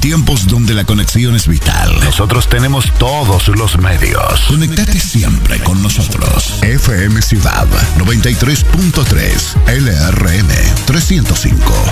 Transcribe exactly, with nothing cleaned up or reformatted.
tiempos donde la conexión es vital, nosotros tenemos todos los medios. Conectate siempre con nosotros. F M Ciudad noventa y tres punto tres, L R M trescientos cinco.